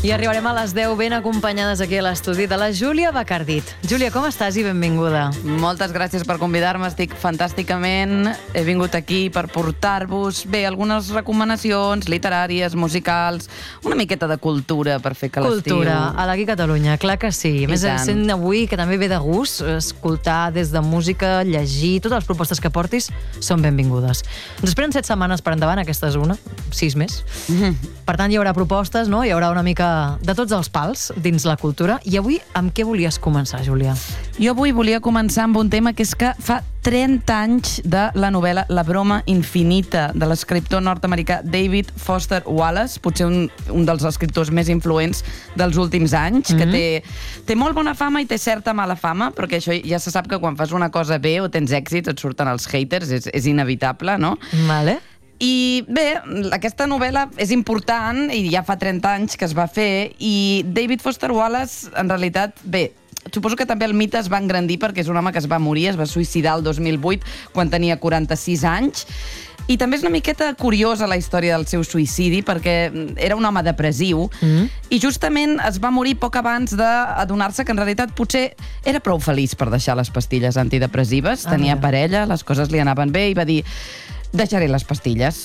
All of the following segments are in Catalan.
I arribarem a les 10 ben acompanyades aquí a l'estudi de la Júlia Bacardit. Júlia, com estàs i benvinguda? Moltes gràcies per convidar-me, estic fantàsticament. He vingut aquí per portar-vos, bé, algunes recomanacions literàries, musicals, una miqueta de cultura per fer que l'estiu... Cultura, a l'Aquí Catalunya, clar que sí. A més, sent avui que també ve de gust escoltar des de música, llegir, totes les propostes que portis són benvingudes. Ens esperen 7 setmanes per endavant, aquesta és una, 6 més. Per tant, hi haurà propostes, no? Hi haurà una mica de tots els pals dins la cultura. I avui amb què volies començar, Júlia? Jo avui volia començar amb un tema que és que fa 30 anys de la novel·la La broma infinita de l'escriptor nord-americà David Foster Wallace, potser un dels escriptors més influents dels últims anys, que té molt bona fama i té certa mala fama, perquè això ja se sap que quan fas una cosa bé o tens èxits et surten els haters, és inevitable, no? Vale. I bé, aquesta novel·la és important i ja fa 30 anys que es va fer i David Foster Wallace, en realitat, bé, suposo que també el mite es va engrandir perquè és un home que es va morir, es va suïcidar el 2008 quan tenia 46 anys. I també és una miqueta curiosa la història del seu suïcidi perquè era un home depressiu i justament es va morir poc abans d'adonar-se que en realitat potser era prou feliç per deixar les pastilles antidepressives, tenia parella, les coses li anaven bé i va dir deixaré les pastilles,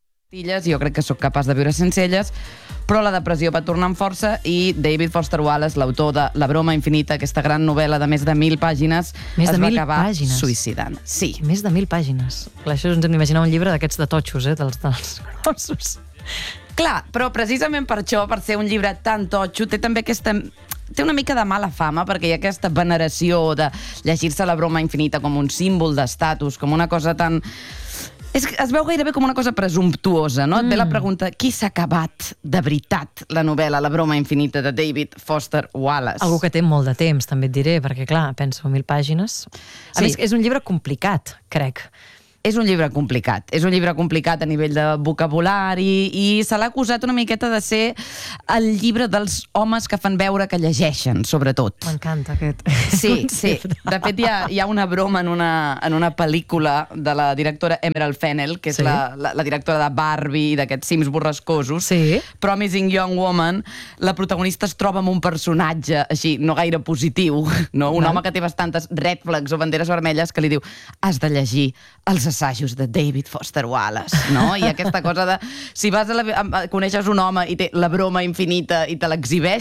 jo crec que sóc capaç de viure sense elles, però la depressió va tornar amb força i David Foster Wallace, l'autor de La broma infinita, aquesta gran novel·la de més de 1.000 pàgines, es va acabar suïcidant. Sí. Més de 1.000 pàgines. Clar, això ens hem d'imaginar un llibre d'aquests de totxos, dels grossos. Clar, però precisament per això, per ser un llibre tan totxo, té també aquesta... Té una mica de mala fama perquè hi ha aquesta veneració de llegir-se La broma infinita com un símbol d'estatus, com una cosa tan... Es veu gairebé com una cosa presumptuosa, no? Et ve la pregunta, qui s'ha acabat de veritat la novel·la La broma infinita de David Foster Wallace? Algú que té molt de temps, també et diré, perquè clar, penso, 1.000 pàgines. A més, és un llibre complicat, crec. És un llibre complicat a nivell de vocabulari i se l'ha acusat una miqueta de ser el llibre dels homes que fan veure que llegeixen, sobretot. M'encanta aquest concepte. De fet, hi ha una broma en una pel·lícula de la directora Emerald Fennell, que és la directora de Barbie i d'aquests cims borrascosos. Promising Young Woman, la protagonista es troba amb un personatge així, no gaire positiu, no? Un home que té bastantes red flags o banderes vermelles que li diu has de llegir els assajos de David Foster Wallace, no? I aquesta cosa de... Si vas coneixes un home i té La broma infinita i te l'exhibeix...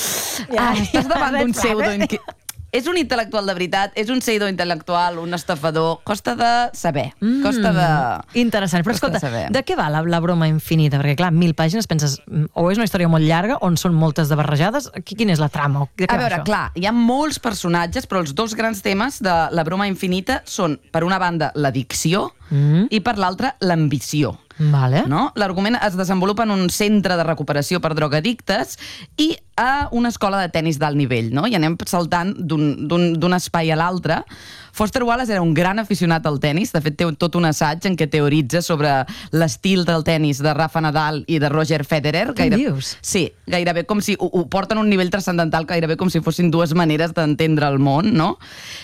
Estàs davant d'un pseudo... És un intel·lectual de veritat, és un seguidor intel·lectual, un estafador... Costa de saber, costa de... Interessant, però escolta, de què va la broma infinita? Perquè clar, 1.000 pàgines, penses, o és una història molt llarga, on són moltes de barrejades? Quina és la trama? A veure, clar, hi ha molts personatges, però els dos grans temes de La broma infinita són, per una banda, l'addicció i per l'altra, l'ambició. L'argument es desenvolupa en un centre de recuperació per drogadictes i a una escola de tennis d'alt nivell, no? I anem saltant d'un espai a l'altre. Foster Wallace era un gran aficionat al tennis, de fet té tot un assaig en què teoritza sobre l'estil del tennis de Rafa Nadal i de Roger Federer. Què dius? Sí, gairebé com si ho porten a un nivell transcendental, gairebé com si fossin dues maneres d'entendre el món, no?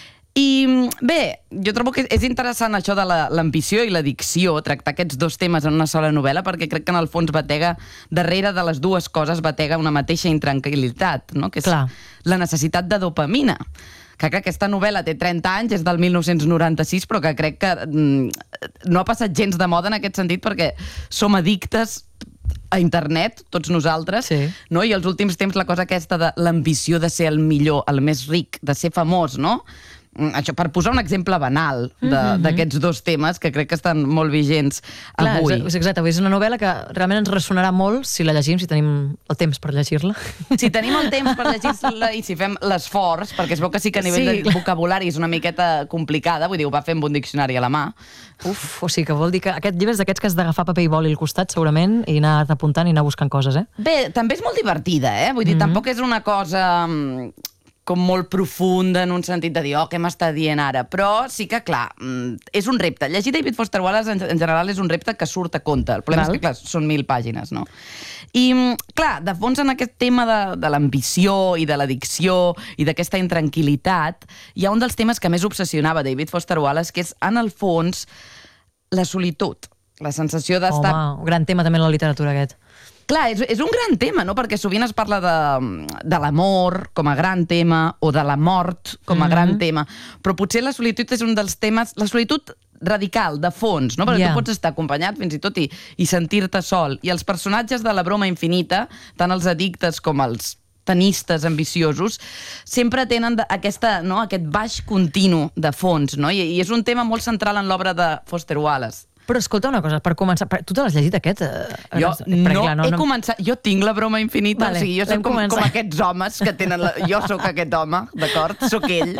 I bé, jo trobo que és interessant això de l'ambició i l'addicció, tractar aquests dos temes en una sola novel·la, perquè crec que en el fons batega, darrere de les dues coses batega una mateixa intranquil·litat, no? Que és la necessitat de dopamina. Que aquesta novel·la té 30 anys, és del 1996, però que crec que no ha passat gens de moda en aquest sentit perquè som addictes a internet, tots nosaltres, no? I als últims temps la cosa aquesta de l'ambició de ser el millor, el més ric, de ser famós, no? Això, per posar un exemple banal d'aquests dos temes que crec que estan molt vigents avui. Exacte, és una novel·la que realment ens ressonarà molt si la llegim, si tenim el temps per llegir-la. Si tenim el temps per llegir-la i si fem l'esforç, perquè es veu que sí que a nivell de vocabulari és una miqueta complicada, vull dir, ho va fer amb un diccionari a la mà. O sigui que vol dir que aquest llibre és d'aquests que has d'agafar paper i boli al costat, segurament, i anar apuntant i anar buscant coses, Bé, també és molt divertida, Vull dir, tampoc és una cosa... com molt profunda en un sentit de dir, què m'està dient ara? Però sí que, clar, és un repte. Llegir David Foster Wallace en general és un repte que surt a compte. El problema és que, clar, són 1.000 pàgines, no? I, clar, de fons en aquest tema de l'ambició i de l'addicció i d'aquesta intranquil·litat, hi ha un dels temes que més obsessionava David Foster Wallace, que és, en el fons, la solitud. La sensació d'estar... Home, un gran tema també en la literatura, aquest. Clar, és un gran tema, no? Perquè sovint es parla de l'amor com a gran tema o de la mort com a gran tema, però potser la solitud és un dels temes... La solitud radical, de fons, no? Perquè tu pots estar acompanyat fins i tot i sentir-te sol. I els personatges de la broma infinita, tant els addictes com els tenistes ambiciosos, sempre tenen aquest baix continu de fons, no? I és un tema molt central en l'obra de Foster Wallace. Però escolta una cosa, per començar... Tu te l'has llegit, aquest? Jo no he començat... Jo tinc la broma infinita, vale, o sigui, jo soc com aquests homes que tenen... Jo sóc aquest home, d'acord? Sóc ell.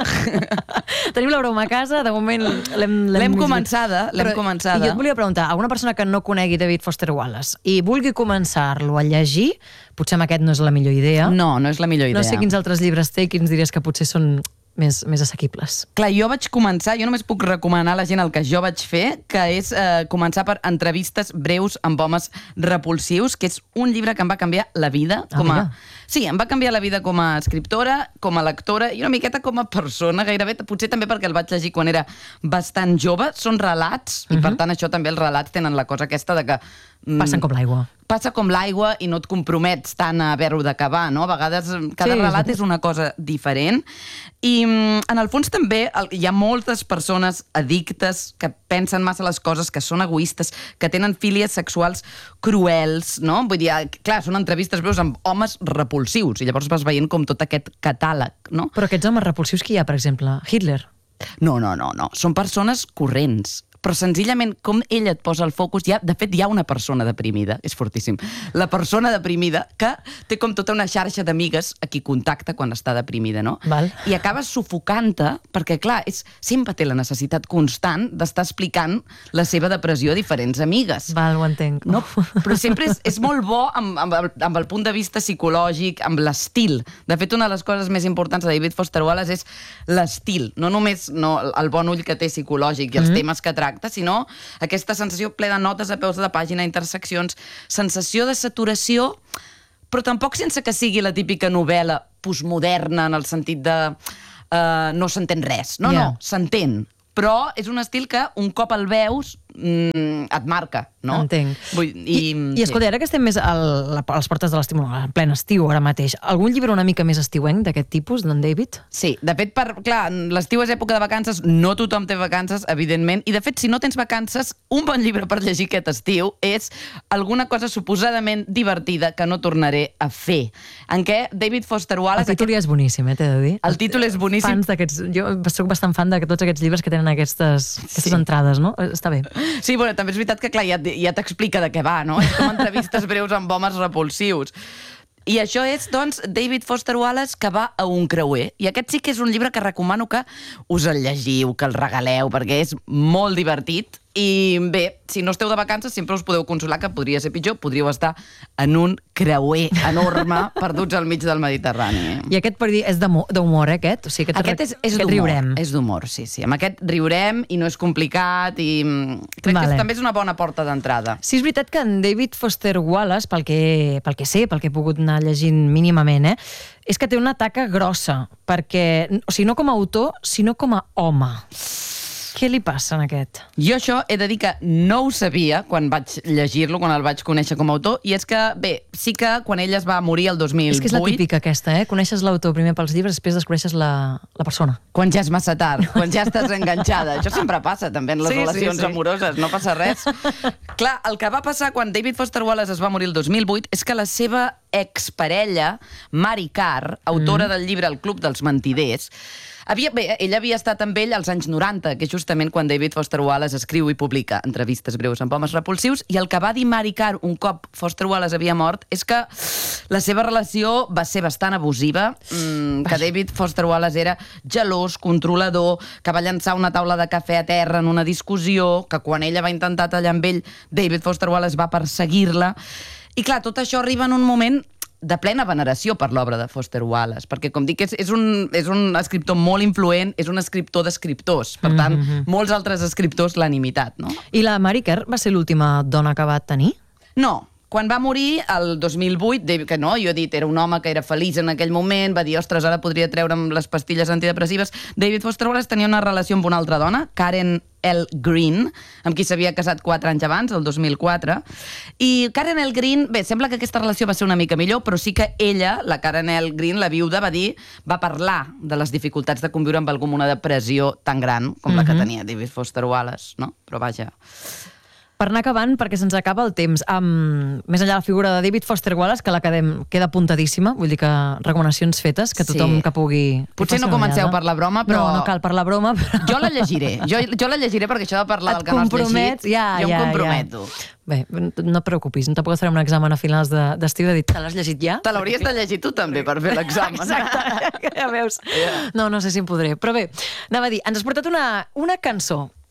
Tenim la broma a casa, de moment l'hem començada. I jo et volia preguntar, alguna persona que no conegui David Foster Wallace i vulgui començar-lo a llegir, potser amb aquest no és la millor idea. No és la millor idea. No sé quins altres llibres té i quins diries que potser són més assequibles. Clar, jo vaig començar, jo només puc recomanar a la gent el que jo vaig fer, que és començar per entrevistes breus amb homes repulsius, que és un llibre que em va canviar la vida Sí, em va canviar la vida com a escriptora, com a lectora i una miqueta com a persona, gairebé, potser també perquè el vaig llegir quan era bastant jove. Són relats, i per tant això també els relats tenen la cosa aquesta de que... Passen com l'aigua. Passa com l'aigua i no et compromets tant a haver-ho d'acabar, no? A vegades cada relat és una cosa diferent. I en el fons també hi ha moltes persones addictes que pensen massa les coses, que són egoistes, que tenen fílies sexuals cruels, no? Vull dir, clar, són entrevistes breus amb homes repulsius i llavors vas veient com tot aquest catàleg, no? Però aquests homes repulsius qui hi ha, per exemple? Hitler? No. Són persones corrents. Però senzillament, com ella et posa el focus, de fet, hi ha una persona deprimida, és fortíssim, la persona deprimida que té com tota una xarxa d'amigues a qui contacta quan està deprimida, no? Val. I acaba sufocant-te, perquè, clar, sempre té la necessitat constant d'estar explicant la seva depressió a diferents amigues. Val, ho entenc. No? Però sempre és molt bo amb el punt de vista psicològic, amb l'estil. De fet, una de les coses més importants de David Foster Wallace és l'estil, no només el bon ull que té psicològic i els temes que tracta, sinó aquesta sensació ple de notes a peus de pàgina, interseccions, sensació de saturació, però tampoc sense que sigui la típica novel·la postmoderna en el sentit de no s'entén res. No, s'entén. Però és un estil que un cop el veus et marca, no? Entenc. I escolta, ara que estem més a les portes de l'estiu, en plen estiu ara mateix, algun llibre una mica més estiuenc d'aquest tipus, d'en David? Sí, de fet, clar, l'estiu és època de vacances, no tothom té vacances, evidentment, i de fet, si no tens vacances, un bon llibre per llegir aquest estiu és alguna cosa suposadament divertida que no tornaré a fer, en què David Foster Wallace... El títol ja és boníssim, t'he de dir. El títol és boníssim. Jo soc bastant fan de tots aquests llibres que tenen aquestes entrades, no? Està bé. Sí, bueno, també és veritat que, clar, ja t'explica de què va, no? És com entrevistes breus amb homes repulsius. I això és, doncs, David Foster Wallace, que va a un creuer. I aquest sí que és un llibre que recomano que us el llegiu, que el regaleu, perquè és molt divertit. I bé, si no esteu de vacances, sempre us podeu consolar que podria ser pitjor, podríeu estar en un creuer enorme perduts al mig del Mediterrani. I aquest, per dir, és d'humor, aquest? O sigui, aquest és d'humor. És d'humor, sí. Amb aquest riurem i no és complicat i crec que també és una bona porta d'entrada. Sí, és veritat que en David Foster Wallace, pel que sé, pel que he pogut anar llegint mínimament, és que té una taca grossa, perquè, o sigui, no com a autor, sinó com a home. Què li passa en aquest? Jo això he de dir que no ho sabia quan vaig llegir-lo, quan el vaig conèixer com a autor, i és que, bé, sí que quan ell es va morir el 2008... És que és la típica aquesta, Coneixes l'autor primer pels llibres, després descobreixes la persona. Quan ja és massa tard, quan ja estàs enganxada. Això sempre passa, també, en les relacions amoroses, no passa res. Clar, el que va passar quan David Foster Wallace es va morir el 2008 és que la seva exparella, Mary Karr, autora del llibre El Club dels Mentiders, ella havia estat amb ell als anys 90, que és justament quan David Foster Wallace escriu i publica entrevistes breus amb homes repulsius, i el que va dir Mary Karr un cop Foster Wallace havia mort és que la seva relació va ser bastant abusiva, que David Foster Wallace era gelós, controlador, que va llançar una taula de cafè a terra en una discussió, que quan ella va intentar tallar amb ell, David Foster Wallace va perseguir-la. I clar, tot això arriba en un moment de plena veneració per l'obra de Foster Wallace, perquè, com dic, és un escriptor molt influent, és un escriptor d'escriptors, per tant, molts altres escriptors l'han imitat, no? I la Mary Karr va ser l'última dona que va tenir? No, Quan va morir, el 2008, que no, jo he dit, era un home que era feliç en aquell moment, va dir, ostres, ara podria treure'm les pastilles antidepressives. David Foster Wallace tenia una relació amb una altra dona, Karen L. Green, amb qui s'havia casat 4 anys abans, el 2004. I Karen L. Green, bé, sembla que aquesta relació va ser una mica millor, però sí que ella, la Karen L. Green, la viuda, va parlar de les dificultats de conviure amb algú amb una depressió tan gran com la que tenia David Foster Wallace, no? Però vaja... Per anar acabant, perquè se'ns acaba el temps, més enllà de la figura de David Foster Wallace, que la queda apuntadíssima, vull dir que recomanacions fetes, que tothom que pugui... Potser no comenceu per la broma, però... No cal per la broma, però... Jo la llegiré, jo la llegiré perquè això de parlar del que no has llegit, jo em comprometo. Bé, no et preocupis, no tampoc farem un examen a finals d'estiu de dir, te l'has llegit ja? Te l'hauries de llegir tu també per fer l'examen. Exacte, ja veus. No sé si em podré. Però bé, anava a dir, ens has portat una cançó